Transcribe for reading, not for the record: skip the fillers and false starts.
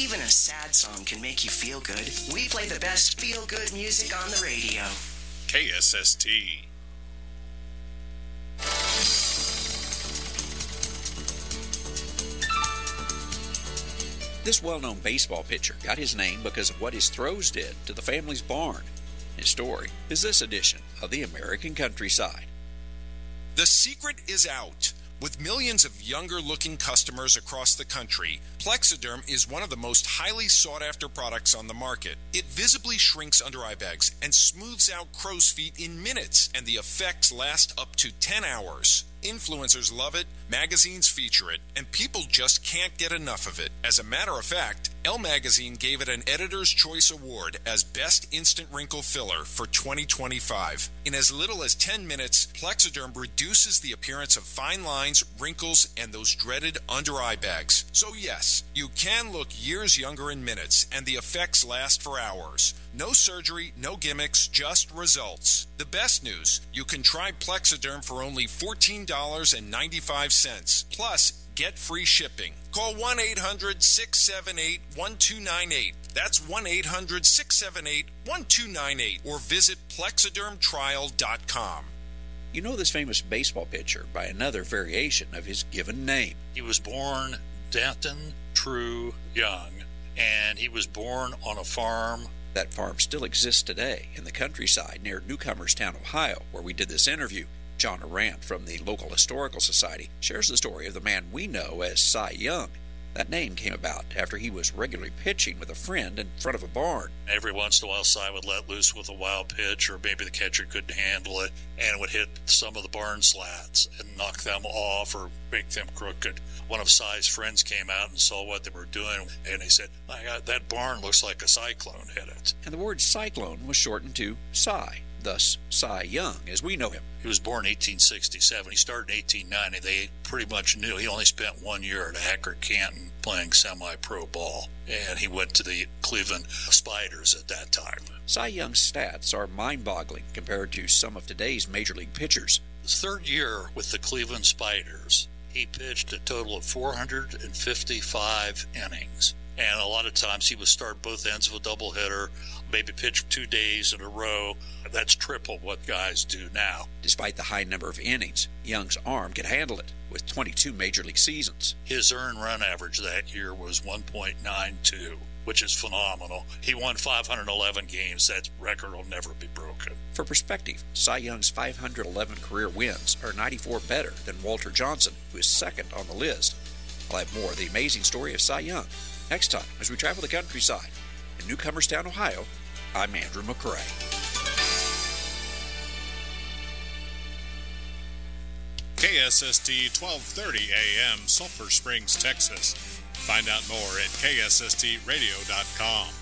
Even a sad song can make you feel good. We play the best feel-good music on the radio. KSST. This well-known baseball pitcher got his name because of what his throws did to the family's barn. His story is this edition of the American Countryside. The secret is out. With millions of younger-looking customers across the country, Plexiderm is one of the most highly sought-after products on the market. It visibly shrinks under-eye bags and smooths out crow's feet in minutes, and the effects last up to 10 hours. Influencers love it, magazines feature it, and people just can't get enough of it. As a matter of fact, Elle Magazine gave it an Editor's Choice Award as Best Instant Wrinkle Filler for 2025. In as little as 10 minutes, Plexiderm reduces the appearance of fine lines, wrinkles, and those dreaded under-eye bags. So yes, you can look years younger in minutes, and the effects last for hours. No surgery, no gimmicks, just results. The best news, you can try Plexiderm for only $14.95. Plus, get free shipping. Call 1-800-678-1298. That's 1-800-678-1298. Or visit plexidermtrial.com. You know this famous baseball pitcher by another variation of his given name. He was born Denton True Young, and he was born on a farm. That farm still exists today in the countryside near Newcomerstown, Ohio, where we did this interview. John Arant from the local historical society shares the story of the man we know as Cy Young. That name came about after he was regularly pitching with a friend in front of a barn. Every once in a while, Cy would let loose with a wild pitch, or maybe the catcher couldn't handle it, and would hit some of the barn slats and knock them off or make them crooked. One of Cy's friends came out and saw what they were doing, and he said, "My God, that barn looks like a cyclone hit it." And the word cyclone was shortened to Cy, thus Cy Young as we know him. He was born in 1867. He started in 1890. They pretty much knew. He only spent 1 year at Hacker Canton playing semi-pro ball, and he went to the Cleveland Spiders at that time. Cy Young's stats are mind-boggling compared to some of today's major league pitchers. His third year with the Cleveland Spiders, he pitched a total of 455 innings. And a lot of times he would start both ends of a doubleheader, maybe pitch 2 days in a row. That's triple what guys do now. Despite the high number of innings, Young's arm could handle it with 22 major league seasons. His earned run average that year was 1.92, which is phenomenal. He won 511 games. That record will never be broken. For perspective, Cy Young's 511 career wins are 94 better than Walter Johnson, who is second on the list. I'll have more of the amazing story of Cy Young next time as we travel the countryside. In Newcomerstown, Ohio, I'm Andrew McCrae. KSST 1230 AM, Sulphur Springs, Texas. Find out more at ksstradio.com.